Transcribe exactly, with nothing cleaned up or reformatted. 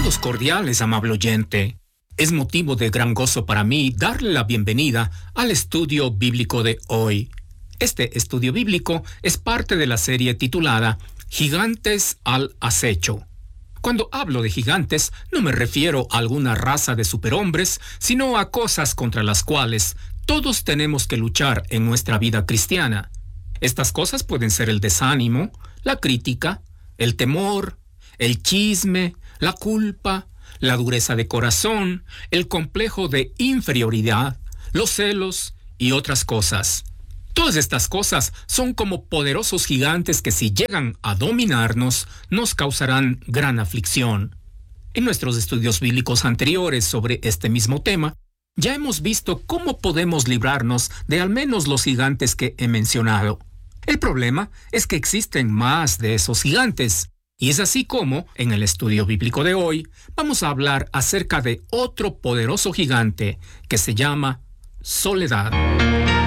Saludos cordiales, amable oyente. Es motivo de gran gozo para mí darle la bienvenida al estudio bíblico de hoy. Este estudio bíblico es parte de la serie titulada Gigantes al acecho. Cuando hablo de gigantes, no me refiero a alguna raza de superhombres, sino a cosas contra las cuales todos tenemos que luchar en nuestra vida cristiana. Estas cosas pueden ser el desánimo, la crítica, el temor, el chisme, la culpa, la dureza de corazón, el complejo de inferioridad, los celos y otras cosas. Todas estas cosas son como poderosos gigantes que si llegan a dominarnos, nos causarán gran aflicción. En nuestros estudios bíblicos anteriores sobre este mismo tema, ya hemos visto cómo podemos librarnos de al menos los gigantes que he mencionado. El problema es que existen más de esos gigantes. Y es así como, en el estudio bíblico de hoy, vamos a hablar acerca de otro poderoso gigante que se llama soledad.